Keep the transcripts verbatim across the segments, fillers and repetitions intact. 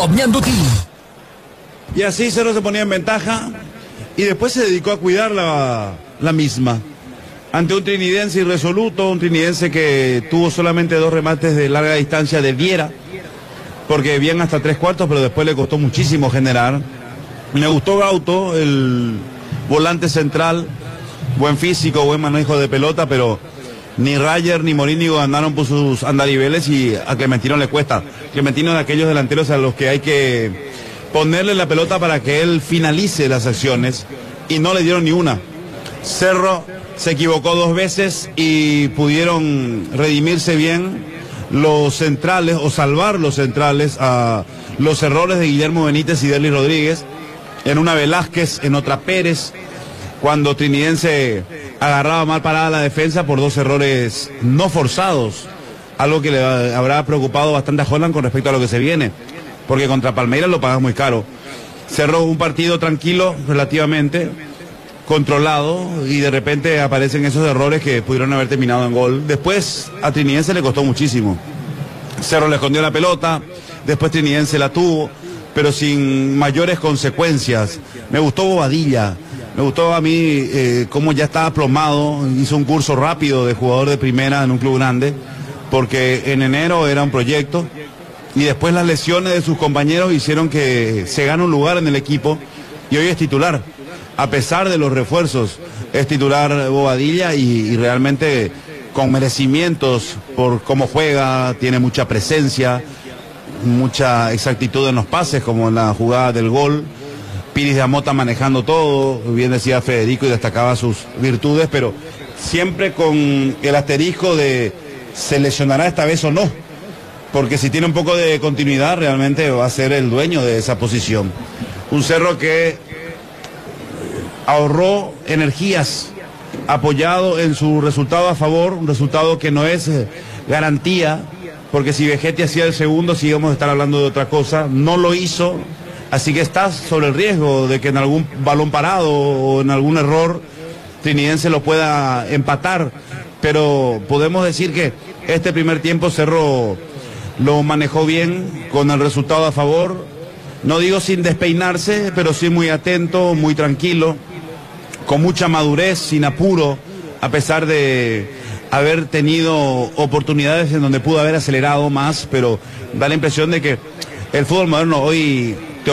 Y así Cerro se ponía en ventaja y después se dedicó a cuidar la, la misma. Ante un trinidense irresoluto, un trinidense que tuvo solamente dos remates de larga distancia de Viera, porque bien hasta tres cuartos, pero después le costó muchísimo generar. Me gustó Gauto, el volante central, buen físico, buen manejo de pelota, pero ni Rayer ni Morínigo ganaron por sus andariveles y a Clementino le cuesta. Clementino es de aquellos delanteros a los que hay que ponerle la pelota para que él finalice las acciones y no le dieron ni una. Cerro se equivocó dos veces y pudieron redimirse bien los centrales o salvar los centrales a los errores de Guillermo Benítez y Derly Rodríguez, en una Velázquez, en otra Pérez, cuando Trinidense agarraba mal parada la defensa por dos errores no forzados, algo que le habrá preocupado bastante a Holland con respecto a lo que se viene, porque contra Palmeiras lo pagas muy caro. Cerró un partido tranquilo relativamente, controlado, y de repente aparecen esos errores que pudieron haber terminado en gol. Después a Trinidense le costó muchísimo. Cerro le escondió la pelota, después Trinidense la tuvo, pero sin mayores consecuencias. Me gustó Bobadilla, me gustó a mí eh, cómo ya estaba plomado, hizo un curso rápido de jugador de primera en un club grande, porque en enero era un proyecto, y después las lesiones de sus compañeros hicieron que se gane un lugar en el equipo, y hoy es titular. A pesar de los refuerzos, es titular Bobadilla y, y realmente con merecimientos por cómo juega, tiene mucha presencia, mucha exactitud en los pases, como en la jugada del gol. Piris de Amota manejando todo, bien decía Federico y destacaba sus virtudes, pero siempre con el asterisco de ¿se lesionará esta vez o no? Porque si tiene un poco de continuidad, realmente va a ser el dueño de esa posición. Un Cerro que ahorró energías, apoyado en su resultado a favor, un resultado que no es eh, garantía, porque si Vegetti hacía el segundo, sí íbamos a estar hablando de otra cosa. No lo hizo, así que estás sobre el riesgo de que en algún balón parado o en algún error Trinidense lo pueda empatar, pero podemos decir que este primer tiempo Cerro lo manejó bien, con el resultado a favor, no digo sin despeinarse, pero sí muy atento, muy tranquilo, con mucha madurez, sin apuro, a pesar de haber tenido oportunidades en donde pudo haber acelerado más, pero da la impresión de que el fútbol moderno hoy te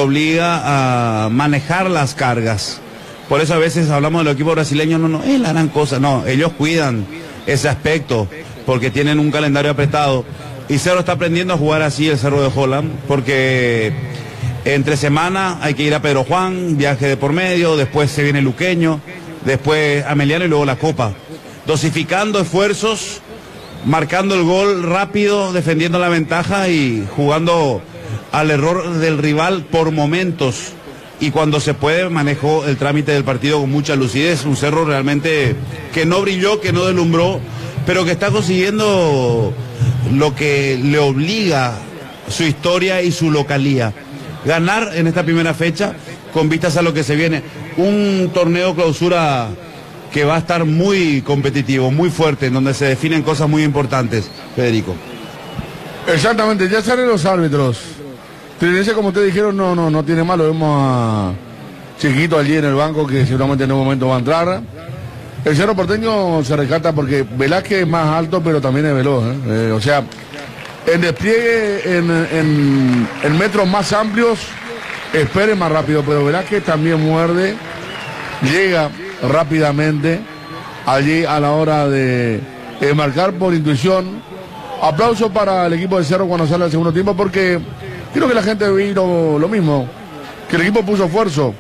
obliga a manejar las cargas. Por eso a veces hablamos de los equipos brasileños, no, no, es la gran cosa, no, ellos cuidan ese aspecto, porque tienen un calendario apretado, y Cerro está aprendiendo a jugar así, el Cerro de Holland, porque entre semana hay que ir a Pedro Juan, viaje de por medio, después se viene Luqueño, después Ameliano y luego la Copa. Dosificando esfuerzos, marcando el gol rápido, defendiendo la ventaja y jugando al error del rival por momentos. Y cuando se puede, manejó el trámite del partido con mucha lucidez. Un Cerro realmente que no brilló, que no deslumbró, pero que está consiguiendo lo que le obliga su historia y su localía. Ganar en esta primera fecha con vistas a lo que se viene. Un torneo clausura que va a estar muy competitivo, muy fuerte, en donde se definen cosas muy importantes, Federico. Exactamente, ya salen los árbitros. Trinidense, como ustedes dijeron, no, no, no tiene malo. Vemos a Chiquito allí en el banco, que seguramente en un momento va a entrar. El Cerro Porteño se rescata porque Velázquez es más alto, pero también es veloz, ¿eh? Eh, o sea, en despliegue, en, en, en metros más amplios, espere más rápido, pero Velázquez también muerde, llega rápidamente allí a la hora de, de marcar por intuición. Aplauso para el equipo de Cerro cuando sale al segundo tiempo, porque creo que la gente vino lo mismo, que el equipo puso esfuerzo,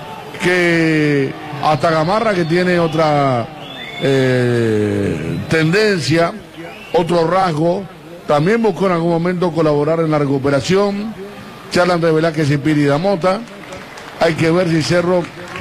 que hasta Gamarra, que tiene otra eh, tendencia, otro rasgo, también buscó en algún momento colaborar en la recuperación. Charlan de Velázquez y Piri Damota. Hay que ver si Cerro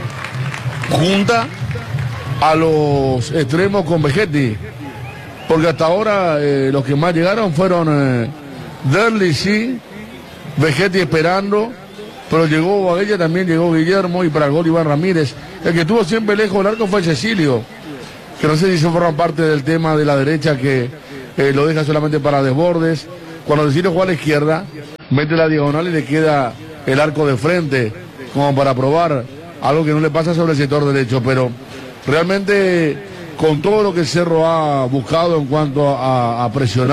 junta a los extremos con Vegetti, porque hasta ahora eh, los que más llegaron fueron eh, Derly, sí, Vegetti esperando, pero llegó Boadilla, también llegó Guillermo, y para el gol Iván Ramírez. El que estuvo siempre lejos del arco fue Cecilio, que no sé si se forma parte del tema de la derecha, que eh, lo deja solamente para desbordes. Cuando Cecilio juega a la izquierda, mete la diagonal y le queda el arco de frente, como para probar algo que no le pasa sobre el sector derecho, pero realmente con todo lo que Cerro ha buscado en cuanto a, a presionar